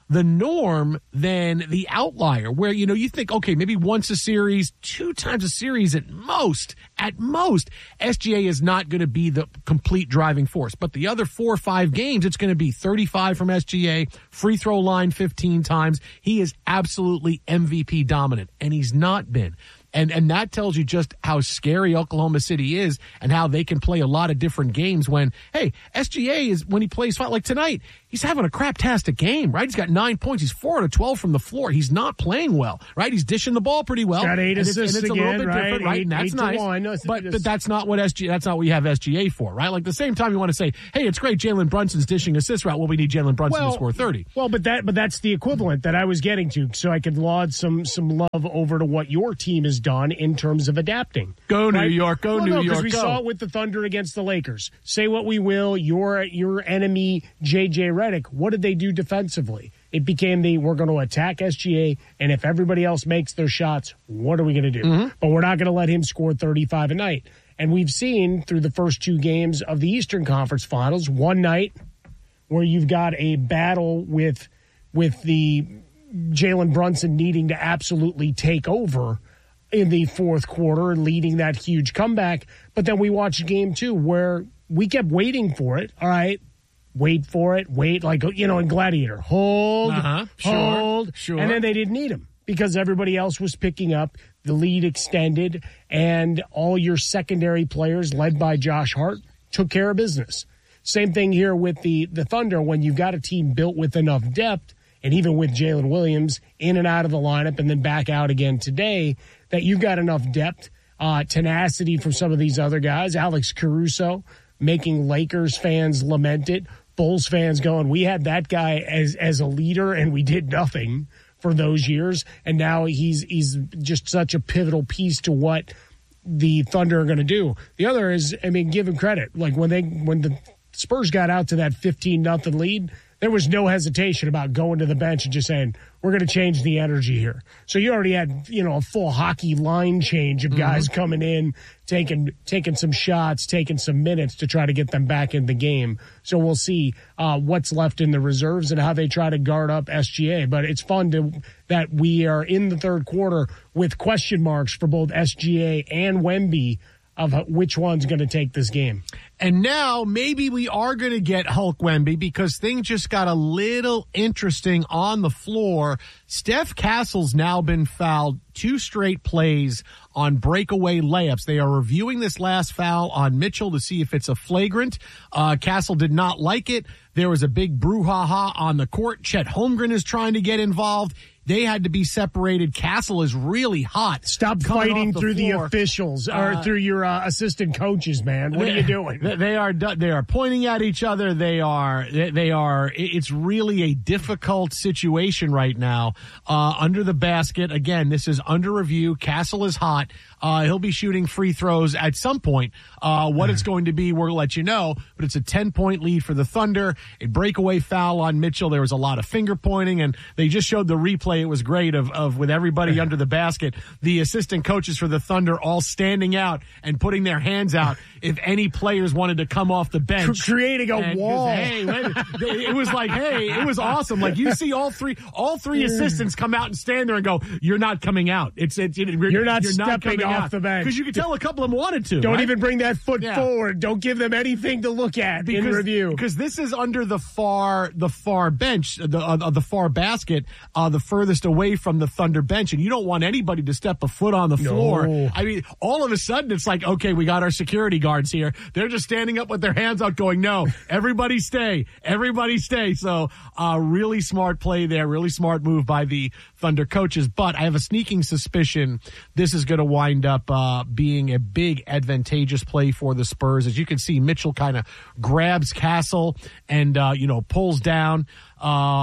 the norm than the outlier, where, you know, you think, okay, maybe once a series, two times a series at most, at most, S G A is not going to be the complete driving force. But the other four or five games, it's going to be thirty-five from S G A, free throw line fifteen times. He is absolutely M V P dominant, and he's not been. And and that tells you just how scary Oklahoma City is and how they can play a lot of different games when, hey, S G A is, when he plays, like tonight, he's having a craptastic game, right? He's got nine points. He's four out of twelve from the floor. He's not playing well, right? He's dishing the ball pretty well. He's got eight and assists it's, and it's again, a little bit right? different, right? Eight, and that's eight nice. one. No, but, just... but that's not what S G A, that's not what you have S G A for, right? Like, at the same time, you want to say, hey, it's great Jalen Brunson's dishing assists route. Well, we need Jalen Brunson well, to score thirty. Well, but that but that's the equivalent that I was getting to, so I could laud some some love over to what your team has done in terms of adapting. Go New right? York, go well, New no, York, we go. saw it with the Thunder against the Lakers. Say what we will, your your enemy J J Redick, what did they do defensively? It became the, we're going to attack S G A, and if everybody else makes their shots, what are we going to do? Mm-hmm. But we're not going to let him score thirty-five a night. And we've seen through the first two games of the Eastern Conference Finals, one night where you've got a battle with with the Jalen Brunson needing to absolutely take over in the fourth quarter and leading that huge comeback. But then we watched game two where we kept waiting for it. All right, wait for it, wait, like, you know, in Gladiator, hold, uh-huh. sure, hold. Sure. And then they didn't need him because everybody else was picking up. The lead extended, and all your secondary players, led by Josh Hart, took care of business. Same thing here with the, the Thunder. When you've got a team built with enough depth, and even with Jalen Williams in and out of the lineup and then back out again today, that you've got enough depth, uh, tenacity from some of these other guys. Alex Caruso making Lakers fans lament it. Bulls fans going, we had that guy as as a leader and we did nothing for those years. And now he's he's just such a pivotal piece to what the Thunder are going to do. The other is, I mean, give him credit. Like when they when the Spurs got out to that fifteen nothing lead, there was no hesitation about going to the bench and just saying, we're going to change the energy here. So you already had, you know, a full hockey line change of guys mm-hmm. coming in, taking taking some shots, taking some minutes to try to get them back in the game. So we'll see uh, what's left in the reserves and how they try to guard up S G A. But it's fun to that we are in the third quarter with question marks for both S G A and Wemby of which one's going to take this game. And now maybe we are going to get Hulk Wemby because things just got a little interesting on the floor. Steph Castle's now been fouled two straight plays on breakaway layups. They are reviewing this last foul on Mitchell to see if it's a flagrant. Uh, Castle did not like it. There was a big brouhaha on the court. Chet Holmgren is trying to get involved. They had to be separated. Castle is really hot. Stop fighting the through floor. the officials or uh, through your uh, assistant coaches, man. What they, are you doing? They are they are pointing at each other. They are they, they are. It's really a difficult situation right now. Uh, under the basket again. This is under review. Castle is hot. Uh, he'll be shooting free throws at some point. Uh, what it's going to be, we'll let you know. But it's a ten-point lead for the Thunder. A breakaway foul on Mitchell. There was a lot of finger pointing, and they just showed the replay. It was great of, of with everybody under the basket. The assistant coaches for the Thunder all standing out and putting their hands out if any players wanted to come off the bench. Creating a and, wall. Hey, it was like, hey, it was awesome. Like you see all three all three assistants come out and stand there and go, you're not coming out. It's, it's it, You're not you're stepping not off out. the bench. Because you could tell a couple of them wanted to. Don't right? even bring that foot yeah. forward. Don't give them anything to look at because, in review. Because this is under the far the far bench, the uh, the far basket, uh, the furthest away from the Thunder bench, and you don't want anybody to step a foot on the No. floor. I mean, all of a sudden it's like, okay, we got our security guards here. They're just standing up with their hands out going, no, everybody stay. Everybody stay. So uh, really smart play there. Really smart move by the Thunder coaches. But I have a sneaking suspicion this is going to wind up uh, being a big advantageous play for the Spurs. As you can see, Mitchell kind of grabs Castle and, uh, you know, pulls down uh,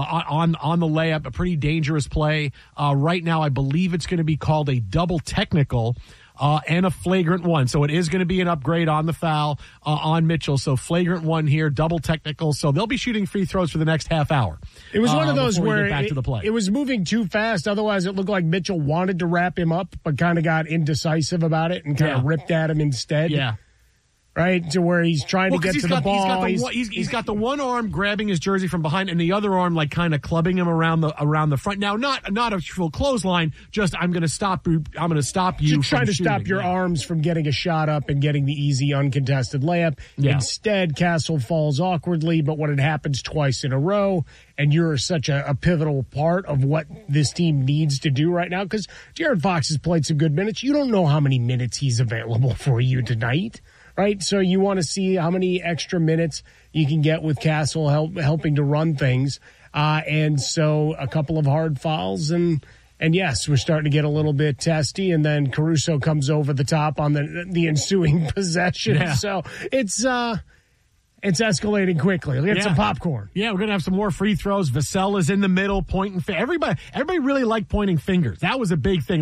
on on the layup. A pretty dangerous play. Uh, right now, I believe it's going to be called a double technical. Uh, and a flagrant one. So it is going to be an upgrade on the foul uh, on Mitchell. So flagrant one here, double technical. So they'll be shooting free throws for the next half hour. It was one uh, of those where back it, to the play. it was moving too fast. Otherwise, it looked like Mitchell wanted to wrap him up, but kind of got indecisive about it and kind of Yeah. ripped at him instead. Yeah. right? To where he's trying well, to get he's to got, the ball. He's got the, he's, one, he's, he's got the one arm grabbing his jersey from behind, and the other arm like kind of clubbing him around the around the front. Now, not not a full clothesline. Just I'm going to stop you. I'm going to stop you. Just trying to shooting. stop your yeah. arms from getting a shot up and getting the easy uncontested layup. Yeah. Instead, Castle falls awkwardly, but when it happens twice in a row, and you're such a, a pivotal part of what this team needs to do right now, because De'Aaron Fox has played some good minutes. You don't know how many minutes he's available for you tonight, right? So you want to see how many extra minutes you can get with Castle help, helping to run things. Uh, and so a couple of hard fouls, and and yes, we're starting to get a little bit testy, and then Caruso comes over the top on the the ensuing possession. Yeah. So it's uh it's escalating quickly. Let's get Yeah. some popcorn. Yeah, we're gonna have some more free throws. Vassell is in the middle, pointing. Everybody, everybody really liked pointing fingers. That was a big thing.